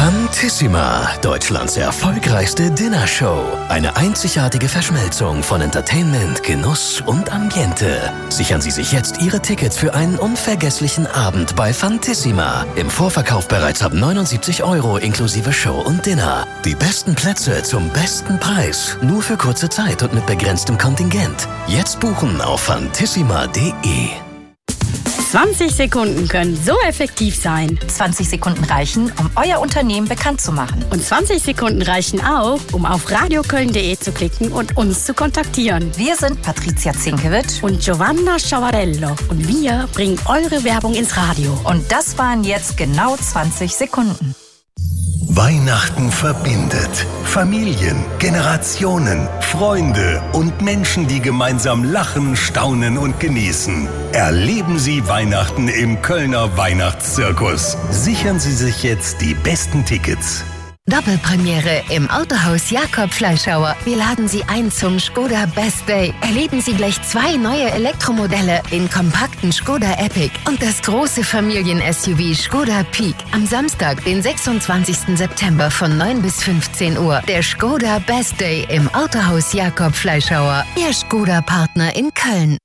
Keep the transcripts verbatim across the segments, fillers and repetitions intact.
Fantissima, Deutschlands erfolgreichste Dinnershow. Eine einzigartige Verschmelzung von Entertainment, Genuss und Ambiente. Sichern Sie sich jetzt Ihre Tickets für einen unvergesslichen Abend bei Fantissima. Im Vorverkauf bereits ab neunundsiebzig Euro inklusive Show und Dinner. Die besten Plätze zum besten Preis. Nur für kurze Zeit und mit begrenztem Kontingent. Jetzt buchen auf fantissima punkt de. zwanzig Sekunden können so effektiv sein. zwanzig Sekunden reichen, um euer Unternehmen bekannt zu machen. Und zwanzig Sekunden reichen auch, um auf radioköln punkt de zu klicken und uns zu kontaktieren. Wir sind Patricia Zinkewitsch und Giovanna Sciavarello. Und wir bringen eure Werbung ins Radio. Und das waren jetzt genau zwanzig Sekunden. Weihnachten verbindet Familien, Generationen, Freunde und Menschen, die gemeinsam lachen, staunen und genießen. Erleben Sie Weihnachten im Kölner Weihnachtszirkus. Sichern Sie sich jetzt die besten Tickets. Doppelpremiere im Autohaus Jakob Fleischhauer. Wir laden Sie ein zum Skoda Best Day. Erleben Sie gleich zwei neue Elektromodelle, den kompakten Skoda Epic und das große Familien-S U V Skoda Peak. Am Samstag, den sechsundzwanzigsten September von neun bis fünfzehn Uhr. Der Skoda Best Day im Autohaus Jakob Fleischhauer. Ihr Skoda-Partner in Köln.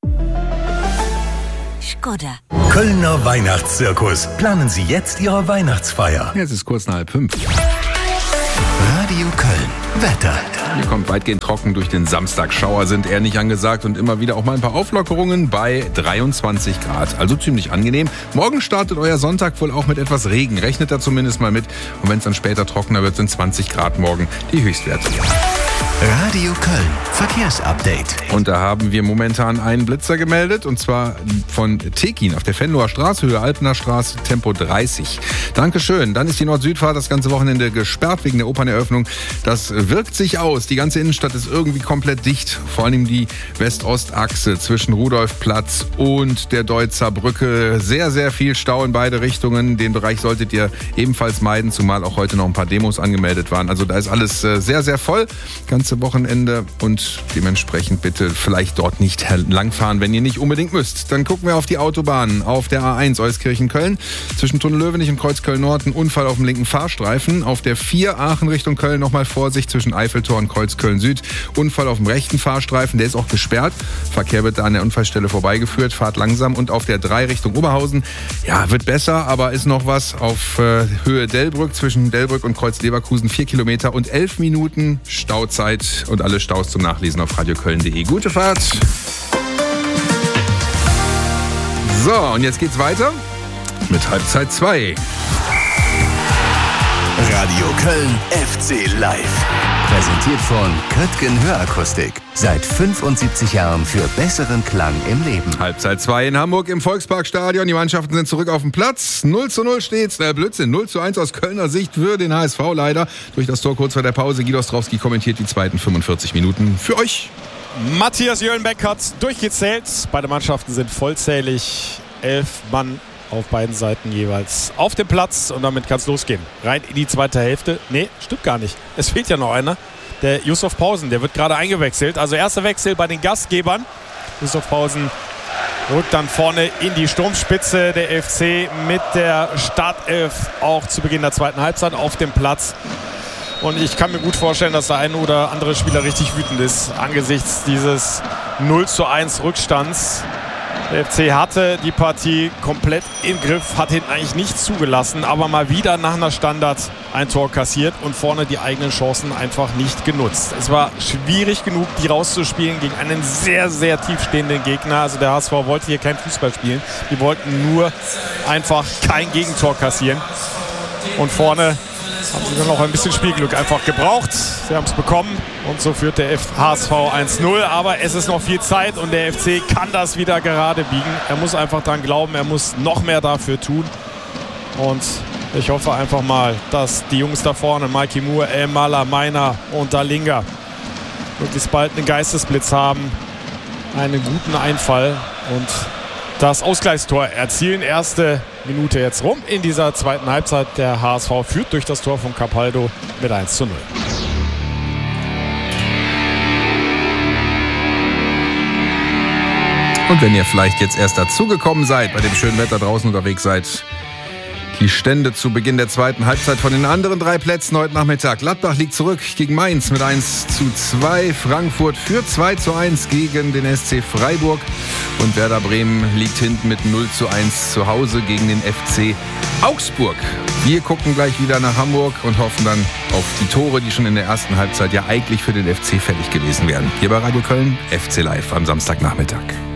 Skoda. Kölner Weihnachtszirkus. Planen Sie jetzt Ihre Weihnachtsfeier. Jetzt ist kurz nach halb fünf. Radio Köln. Wetter. Hier kommt weitgehend trocken durch den Samstag. Schauer sind eher nicht angesagt und immer wieder auch mal ein paar Auflockerungen bei dreiundzwanzig Grad. Also ziemlich angenehm. Morgen startet euer Sonntag wohl auch mit etwas Regen. Rechnet da zumindest mal mit. Und wenn es dann später trockener wird, sind zwanzig Grad morgen die Höchstwerte. Radio Köln. Verkehrsupdate. Und da haben wir momentan einen Blitzer gemeldet, und zwar von Tekin auf der Venloer Straße, Höhe Alpener Straße, Tempo dreißig. Dankeschön. Dann ist die Nord-Süd-Fahrt das ganze Wochenende gesperrt wegen der Operneröffnung. Das wirkt sich aus. Die ganze Innenstadt ist irgendwie komplett dicht. Vor allem die West-Ost-Achse zwischen Rudolfplatz und der Deutzer Brücke. Sehr, sehr viel Stau in beide Richtungen. Den Bereich solltet ihr ebenfalls meiden, zumal auch heute noch ein paar Demos angemeldet waren. Also da ist alles sehr, sehr voll. Ganze Wochenende, und dementsprechend bitte vielleicht dort nicht langfahren, wenn ihr nicht unbedingt müsst. Dann gucken wir auf die Autobahn. Auf der A eins Euskirchen-Köln zwischen Tunnel-Löwenich und Kreuzköln-Nord ein Unfall auf dem linken Fahrstreifen. Auf der vier Aachen Richtung Köln nochmal Vorsicht zwischen Eiffeltor und Kreuzköln-Süd. Unfall auf dem rechten Fahrstreifen, der ist auch gesperrt. Verkehr wird da an der Unfallstelle vorbeigeführt. Fahrt langsam. Und auf der drei Richtung Oberhausen, ja, wird besser, aber ist noch was. Auf äh, Höhe Delbrück zwischen Delbrück und Kreuz-Leverkusen vier Kilometer und elf Minuten Stauzeit. Und alle Staus zum Nachlesen auf radioköln punkt de. Gute Fahrt! So, und jetzt geht's weiter mit Halbzeit zwei. Radio Köln F C Live. Präsentiert von Köttgen Hörakustik. Seit fünfundsiebzig Jahren für besseren Klang im Leben. Halbzeit zwei in Hamburg im Volksparkstadion. Die Mannschaften sind zurück auf dem Platz. null zu null steht's. Äh, Blödsinn. null zu eins aus Kölner Sicht für den H S V leider. Durch das Tor kurz vor der Pause. Guido Ostrowski kommentiert die zweiten fünfundvierzig Minuten für euch. Matthias Jölenbeck hat durchgezählt. Beide Mannschaften sind vollzählig. Elf Mann auf beiden Seiten jeweils auf dem Platz, und damit kann es losgehen. Rein in die zweite Hälfte. Nee, stimmt gar nicht. Es fehlt ja noch einer. Der Yusuf Pausen, der wird gerade eingewechselt. Also erster Wechsel bei den Gastgebern. Yusuf Pausen rückt dann vorne in die Sturmspitze. Der F C mit der Startelf auch zu Beginn der zweiten Halbzeit auf dem Platz. Und ich kann mir gut vorstellen, dass der eine oder andere Spieler richtig wütend ist angesichts dieses null zu eins Rückstands. Der F C hatte die Partie komplett im Griff, hat hinten eigentlich nichts zugelassen, aber mal wieder nach einer Standard ein Tor kassiert und vorne die eigenen Chancen einfach nicht genutzt. Es war schwierig genug, die rauszuspielen gegen einen sehr, sehr tiefstehenden Gegner. Also der H S V wollte hier kein Fußball spielen. Die wollten nur einfach kein Gegentor kassieren. Und vorne haben sie dann noch ein bisschen Spielglück einfach gebraucht. Sie haben es bekommen, und so führt der H S V eins null. Aber es ist noch viel Zeit, und der F C kann das wieder gerade biegen. Er muss einfach dran glauben, er muss noch mehr dafür tun. Und ich hoffe einfach mal, dass die Jungs da vorne, Mikey Moore, El Mala, Meiner und Dalinga, wirklich bald einen Geistesblitz haben, einen guten Einfall und das Ausgleichstor erzielen. Erste Minute jetzt rum in dieser zweiten Halbzeit. Der H S V führt durch das Tor von Capaldo mit eins zu null. Und wenn ihr vielleicht jetzt erst dazugekommen seid, bei dem schönen Wetter draußen unterwegs seid, Die Stände zu Beginn der zweiten Halbzeit von den anderen drei Plätzen heute Nachmittag. Gladbach liegt zurück gegen Mainz mit eins zu zwei. Frankfurt führt zwei zu eins gegen den S C Freiburg. Und Werder Bremen liegt hinten mit null zu eins zu Hause gegen den F C Augsburg. Wir gucken gleich wieder nach Hamburg und hoffen dann auf die Tore, die schon in der ersten Halbzeit ja eigentlich für den F C fällig gewesen wären. Hier bei Radio Köln, F C Live am Samstagnachmittag.